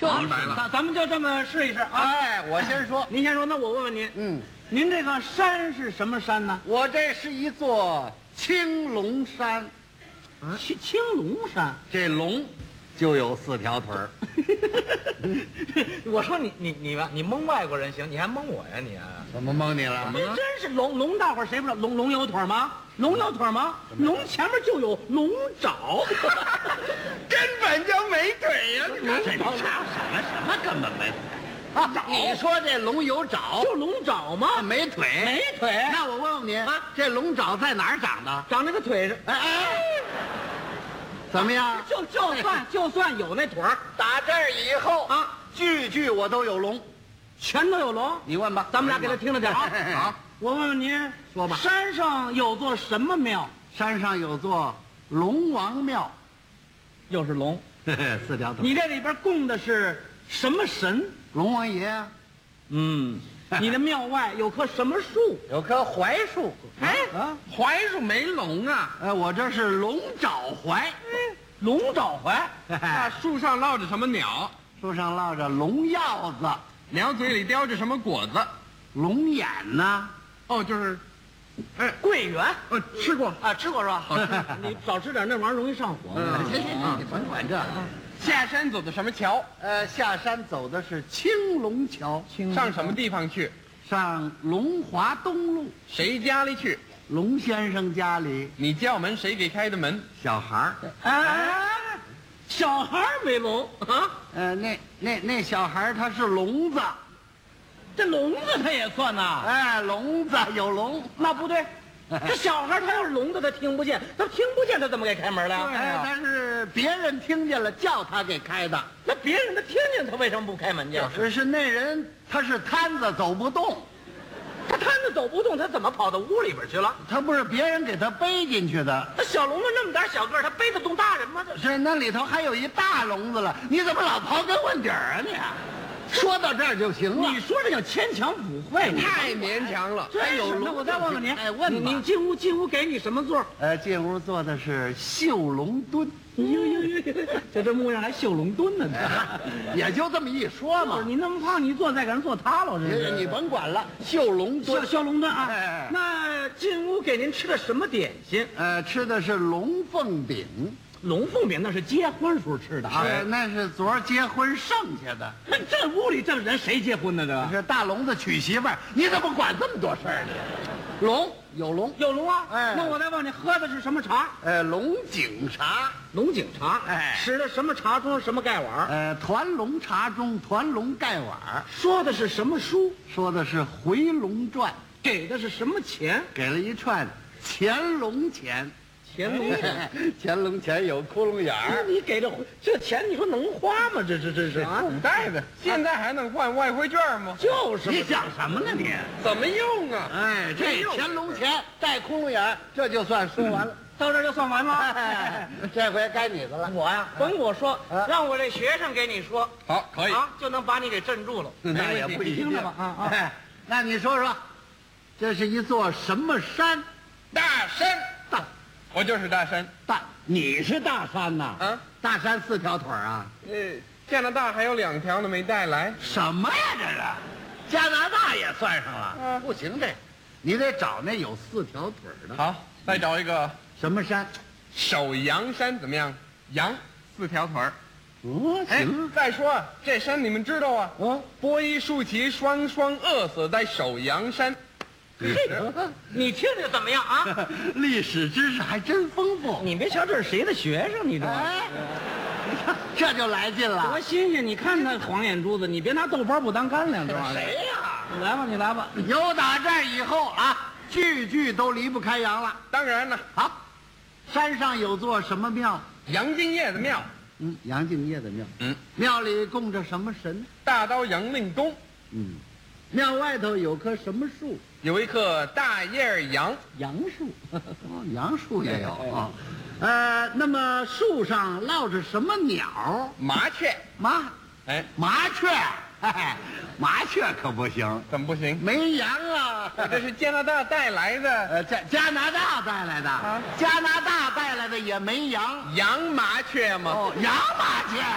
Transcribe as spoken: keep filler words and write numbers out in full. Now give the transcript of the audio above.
明白了。 咱咱们就这么试一试啊。 哎，我先说， 您先说，那我问问您， 嗯， 您这个山是什么山呢？ 我这是一座青龙山， 青青龙山。 这龙就有四条腿儿。 我说你你你吧，你蒙外国人行，你还蒙我呀你啊？ 怎么蒙你了？ 您真是龙龙，大伙儿谁不知道龙龙有腿吗？龙有腿吗？龙前面就有龙爪， 根本就没腿呀！ 这这什么什么根本没腿啊，你说这龙有爪， 就龙爪吗？ 没腿？ 没腿。 那我问问你啊， 这龙爪在哪儿长的？ 长那个腿上。 哎哎，怎么样？ 就就算就算有那腿儿， 打这儿以后啊， 句句我都有龙。 全都有龙。 你问吧， 咱们俩给他听着点啊。 好， 我问问您， 说吧山上有座什么庙？ 山上有座龙王庙， 又是龙。 四条腿。 你这里边供的是什么神？ 龙王爷啊， 嗯，你的庙外有棵什么树？ 有棵槐树。 哎啊， 槐树没龙啊。 哎，我这是龙爪槐。 龙爪槐。 那树上落着什么鸟？ 树上落着龙药子， 鸟嘴里叼着什么果子？ 龙眼呢？ 哦，就是，哎， 桂圆。 呃，吃过。 啊，吃过是吧？好吃。你少吃点，那玩意儿容易上火。 嗯行行行，你甭管这个。 下山走的什么桥？ 呃，下山走的是青龙桥， 上什么地方去？ 上龙华东路， 谁家里去？ 龙先生家里。 你叫门，谁给开的门？ 小孩儿， 哎，小孩儿没龙啊？ 呃，那那那小孩儿他是聋子， 这聋子他也算呐？ 哎，聋子有聋。 那不对，这小孩他要是聋子，他听不见，他听不见，他怎么给开门了？ 哎，但是别人听见了，叫他给开的。 那别人他听见，他为什么不开门去？ 是是那人他是瘫子走不动， 他摊子走不动，他怎么跑到屋里边去了？ 他不是别人给他背进去的。 那小聋子那么点小个儿，他背得动大人吗？这是那里头还有一大笼子了，你怎么老刨根问底儿啊你？说到这儿就行了。 你说这叫牵强附会，你太勉强了。 还有那我再问问您， 哎问吧你你进屋进屋给你什么座？ 呃，进屋坐的是绣龙墩， 呦呦呦，这这模样还绣龙墩呢？ 也就这么一说嘛。 你那么胖，你坐再给人坐塌了，这是。 你甭管了，绣龙绣墩。 绣龙墩啊哎！ 那进屋给您吃的什么点心？ 呃，吃的是龙凤饼， 龙凤饼那是结婚时候吃的啊。 呃，那是昨儿结婚剩下的。 那这屋里这人谁结婚呢？这是大笼子娶媳妇儿，你怎么管这么多事儿呢？龙有龙， 有龙啊！ 哎那我再问你，喝的是什么茶？ 呃，龙井茶， 龙井茶。 哎使的什么茶盅？什么盖碗？ 呃，团龙茶盅，团龙盖碗， 说的是什么书？ 说的是《回龙传》， 给的是什么钱？ 给了一串乾隆钱。 乾隆钱。 乾隆钱有窟窿眼儿。 你给这这钱，你说能花吗？这这这是啊？ 古代的，现在还能换外汇券吗？ 就是你想什么呢你？ 怎么用啊？ 哎，这乾隆钱带窟窿眼儿，这就算说完了。 到这儿就算完了。 哎，这回该你的了。 我呀，甭我说， 啊让我这学生给你说， 好，可以。 啊，就能把你给镇住了。 那也不一定听着吧，啊啊！ 哎，那你说说，这是一座什么山？ 大山， 大我就是大山。 大，你是大山呐？ 啊， 大山四条腿儿啊？ 呃，加拿大还有两条呢，没带来。 什么呀这是？加拿大也算上了？ 嗯不行这，你得找那有四条腿儿的。 好，再找一个什么山？ 首阳山怎么样？羊四条腿儿。 哦， 哎行， 再说啊，这山你们知道啊？ 哦， 波伊树奇双双饿死在首阳山。历史你听着怎么样啊？ 历史知识还真丰富。 你别瞧这是谁的学生，你知道吗？ 哎，你看这就来劲了多。新鲜！你看那黄眼珠子，你别拿豆包不当干粮，知道吗？ 谁呀？ 你来吧，你来吧。 有打这儿以后啊，句句都离不开羊了。 当然了， 好，山上有座什么庙？ 杨金叶的庙， 嗯，杨敬业的庙。 嗯， 庙里供着什么神？ 大刀杨令公， 嗯，庙外头有棵什么树？ 有一棵大叶杨， 杨树。哦，杨树也有啊。呃，那么树上落着什么鸟？ 麻雀。 麻哎， 麻雀。嘿嘿，麻雀可不行， 怎么不行？ 没羊啊。 这是加拿大带来的呃，加加拿大带来的， 啊加拿大带来的也没羊。 洋麻雀吗？ 哦，洋麻雀。